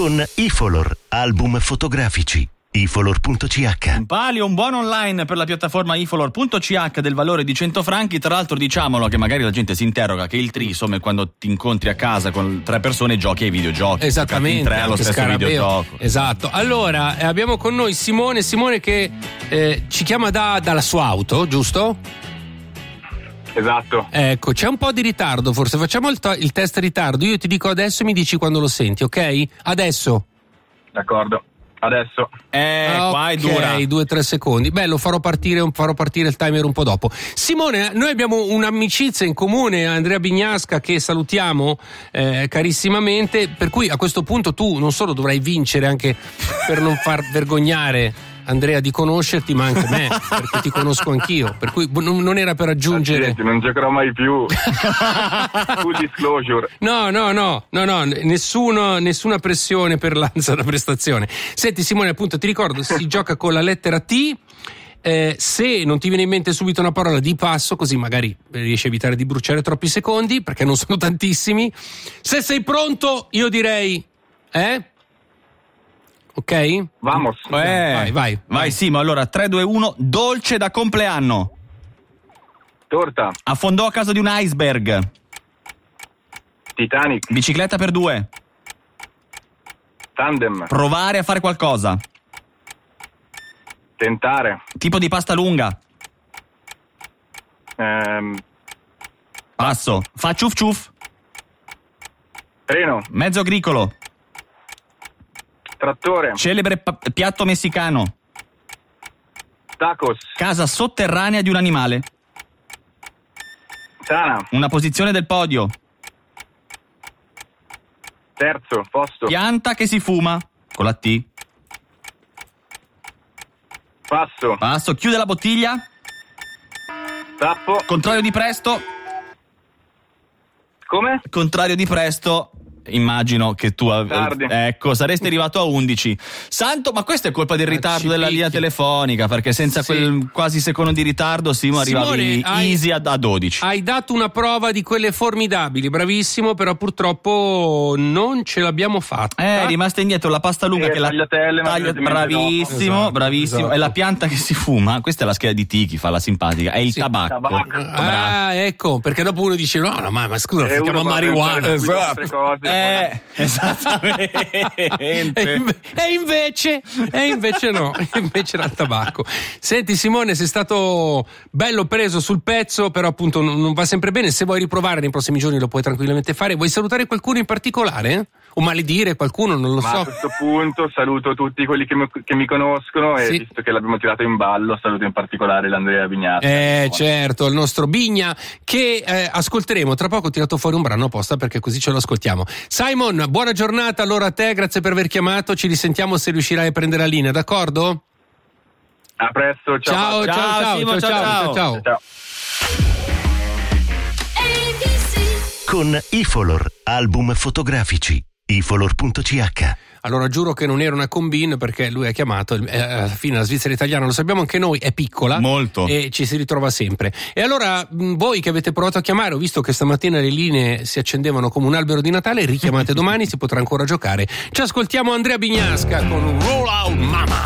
con Ifolor, album fotografici. Ifolor.ch. Un palio, un buon online per la piattaforma Ifolor.ch del valore di 100 franchi. Tra l'altro, diciamolo, che magari la gente si interroga che il threesome è quando ti incontri a casa con 3 persone e giochi ai videogiochi. Esattamente, in 3 allo stesso Scarabeo. videogioco. Esatto. Allora, abbiamo con noi Simone che ci chiama dalla sua auto, giusto? Esatto. Ecco, c'è un po' di ritardo, forse facciamo il test ritardo. Io ti dico adesso e mi dici quando lo senti, ok? Adesso. D'accordo. Adesso. Qua è dura. 2-3 secondi. Beh, lo farò partire il timer un po' dopo. Simone, noi abbiamo un'amicizia in comune, Andrea Bignasca, che salutiamo carissimamente, per cui a questo punto tu non solo dovrai vincere, anche per non far vergognare Andrea di conoscerti, ma anche me, perché ti conosco anch'io, per cui non era per aggiungere. Accidenti, non giocherò mai più. Full disclosure. No, nessuna pressione per l'ansia da prestazione. Senti Simone, appunto ti ricordo, si gioca con la lettera T. Se non ti viene in mente subito una parola, di passo, così magari riesci a evitare di bruciare troppi secondi, perché non sono tantissimi. Se sei pronto, io direi ok? Vamos. Vai Simo, allora 3, 2, 1, dolce da compleanno. Torta. Affondò a casa di un iceberg. Titanic. Bicicletta per 2. Tandem. Provare a fare qualcosa. Tentare. Tipo di pasta lunga. Passo. Fa ciuf ciuf. Treno. Mezzo agricolo. Trattore. Celebre piatto messicano. Tacos. Casa sotterranea di un animale. Tana. Una posizione del podio. Terzo. Posto. Pianta che si fuma. Con la T. Passo. Chiude la bottiglia. Tappo. Contrario di presto. Come? Contrario di presto. Immagino che tu saresti arrivato a 11. Santo, ma questo è colpa del ritardo della linea telefonica, perché senza quel quasi secondo di ritardo Simo arrivavi easy a 12. Hai dato una prova di quelle formidabili, bravissimo, però purtroppo non ce l'abbiamo fatta. È rimasta indietro la pasta lunga che bravissimo. Esatto. E la pianta che si fuma, questa è la scheda di Tiki, fa la simpatica, è il tabacco. Ecco, perché dopo uno dice no, ma scusa, si chiama marijuana. Esatto. Esattamente. E invece no, invece era il tabacco. Senti Simone, sei stato bello preso sul pezzo, però appunto non va sempre bene. Se vuoi riprovare nei prossimi giorni lo puoi tranquillamente fare. Vuoi salutare qualcuno in particolare? O maledire qualcuno, non lo so. A questo punto saluto tutti quelli che mi conoscono e visto che l'abbiamo tirato in ballo, saluto in particolare l'Andrea Bignasca. Certo, il nostro Bigna, che ascolteremo tra poco. Ho tirato fuori un brano apposta perché così ce lo ascoltiamo. Simon, buona giornata allora a te, grazie per aver chiamato, ci risentiamo se riuscirai a prendere la linea, d'accordo? A presto, ciao. Ciao. Con Ifolor, album fotografici. Ifolor.ch. Allora giuro che non era una combine, perché lui ha chiamato, alla fine la Svizzera italiana, lo sappiamo anche noi, è piccola molto e ci si ritrova sempre. E allora voi che avete provato a chiamare, ho visto che stamattina le linee si accendevano come un albero di Natale, richiamate domani, si potrà ancora giocare. Ci ascoltiamo Andrea Bignasca con un Roll Out Mama.